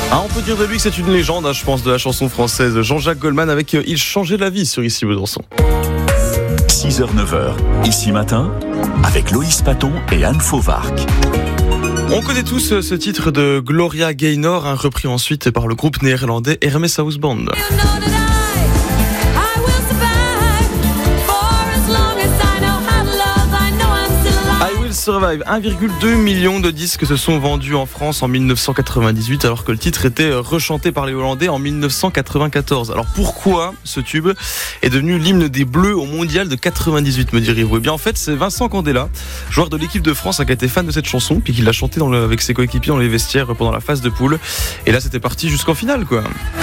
On peut dire de lui que c'est une légende, je pense, de la chanson française. Jean-Jacques Goldman avec Il changeait la vie sur Ici Besançon. 6h, 9h, Ici Matin, avec Loïs Paton et Anne Fauvarc. On connaît tous ce titre de Gloria Gaynor, repris ensuite par le groupe néerlandais Hermes House Band. Survive. 1,2 million de disques se sont vendus en France en 1998 alors que le titre était rechanté par les Hollandais en 1994. Alors pourquoi ce tube est devenu l'hymne des Bleus au mondial de 98, me direz-vous? Eh bien en fait c'est Vincent Candela, joueur de l'équipe de France, qui a été fan de cette chanson puis qui l'a chanté avec ses coéquipiers dans les vestiaires pendant la phase de poule. Et là c'était parti jusqu'en finale quoi.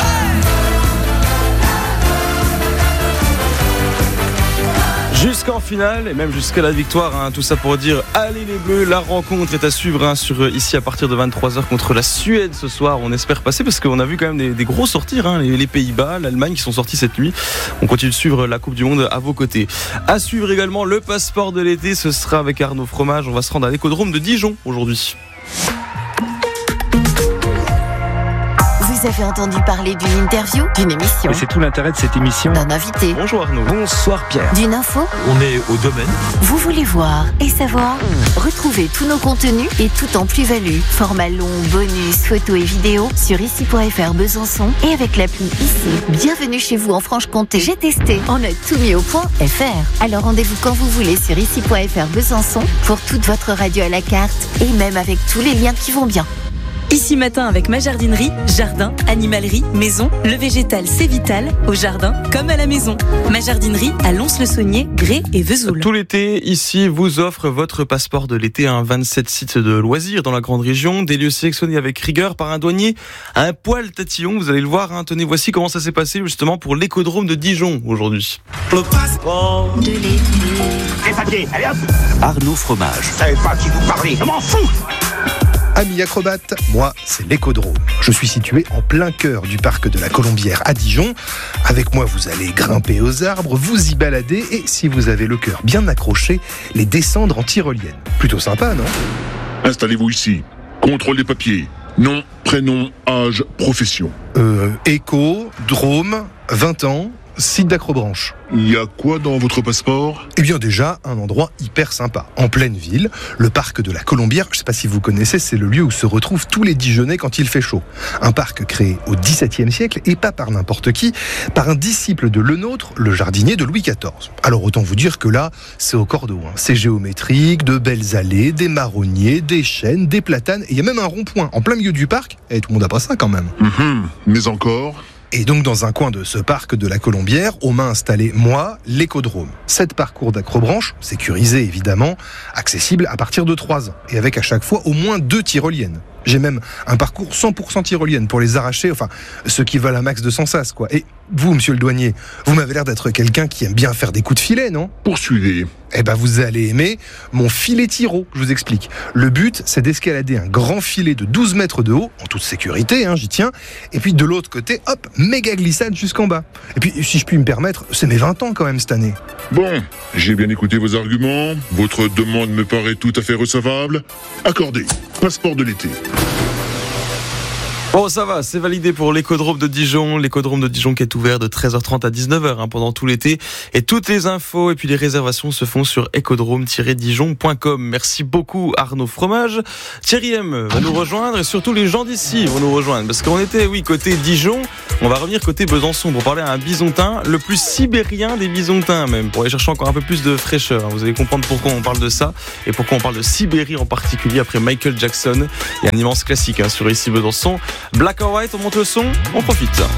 Jusqu'en finale et même jusqu'à la victoire, tout ça pour dire allez les Bleus, la rencontre est à suivre sur ici à partir de 23h contre la Suède ce soir. On espère passer parce qu'on a vu quand même des gros sortir, les Pays-Bas, l'Allemagne qui sont sortis cette nuit. On continue de suivre la Coupe du Monde à vos côtés. À suivre également le passeport de l'été, ce sera avec Arnaud Fromage. On va se rendre à l'Écodrome de Dijon aujourd'hui. Vous avez entendu parler d'une interview, d'une émission? Et c'est tout l'intérêt de cette émission. D'un invité. Bonjour Arnaud. Bonsoir Pierre. D'une info. On est au domaine. Vous voulez voir et savoir? Retrouvez tous nos contenus et tout en plus-value. Format long, bonus, photos et vidéos sur ici.fr Besançon et avec l'appli Ici. Bienvenue chez vous en Franche-Comté. J'ai testé. On a tout mis au point .fr. Alors rendez-vous quand vous voulez sur ici.fr Besançon pour toute votre radio à la carte et même avec tous les liens qui vont bien. Ici Matin avec ma jardinerie, jardin, animalerie, maison, le végétal c'est vital, au jardin comme à la maison. Ma jardinerie à Lons-le-Saunier, Grès et Vesoul. Tout l'été, ici vous offre votre passeport de l'été à 27 sites de loisirs dans la grande région, des lieux sélectionnés avec rigueur par un douanier à un poil tatillon, vous allez le voir. Tenez, voici comment ça s'est passé justement pour l'Écodrome de Dijon aujourd'hui. Le passeport De l'été. Les papiers, allez hop. Arnaud Fromage. Je savais pas à qui vous parlez, je m'en fous. Amis acrobates, moi c'est l'Écodrome. Je suis situé en plein cœur du parc de la Colombière à Dijon. Avec moi vous allez grimper aux arbres, vous y balader et si vous avez le cœur bien accroché, les descendre en tyrolienne. Plutôt sympa, non? Installez-vous ici. Contrôle des papiers. Nom, prénom, âge, profession. Éco, Drôme, 20 ans, site d'Acrobranche. Il y a quoi dans votre passeport? Eh bien déjà, un endroit hyper sympa, en pleine ville, le parc de la Colombière. Je ne sais pas si vous connaissez, c'est le lieu où se retrouvent tous les Dijonnais quand il fait chaud. Un parc créé au XVIIe siècle, et pas par n'importe qui, par un disciple de Lenôtre, le jardinier de Louis XIV. Alors autant vous dire que là, c'est au cordeau. C'est géométrique, de belles allées, des marronniers, des chênes, des platanes, et il y a même un rond-point en plein milieu du parc. Et tout le monde n'a pas ça quand même. Mais encore? Et donc dans un coin de ce parc de la Colombière, on m'a installé, moi, l'Écodrome. 7 parcours d'acrobranche, sécurisés évidemment, accessibles à partir de 3 ans. Et avec à chaque fois au moins 2 tyroliennes. J'ai même un parcours 100% tyrolienne pour les arracher, enfin, ceux qui veulent un max de sans sas, quoi. Et vous, monsieur le douanier, vous m'avez l'air d'être quelqu'un qui aime bien faire des coups de filet, non? Poursuivez. Eh ben, vous allez aimer mon filet tyro, je vous explique. Le but, c'est d'escalader un grand filet de 12 mètres de haut, en toute sécurité, j'y tiens, et puis de l'autre côté, hop, méga glissade jusqu'en bas. Et puis, si je puis me permettre, c'est mes 20 ans quand même cette année. Bon, j'ai bien écouté vos arguments. Votre demande me paraît tout à fait recevable. Accordé. Passeport de l'été. Bon, ça va, c'est validé pour l'Écodrome de Dijon. L'Écodrome de Dijon qui est ouvert de 13h30 à 19h pendant tout l'été. Et toutes les infos et puis les réservations se font sur écodrome-dijon.com. Merci beaucoup Arnaud Fromage. Thierry M va nous rejoindre et surtout les gens d'ici vont nous rejoindre. Parce qu'on était, côté Dijon. On va revenir côté Besançon pour parler à un bisontin, le plus sibérien des bisontins même, pour aller chercher encore un peu plus de fraîcheur. Vous allez comprendre pourquoi on parle de ça et pourquoi on parle de Sibérie en particulier après Michael Jackson et un immense classique sur Ici Besançon. Black or White, on monte le son, on profite.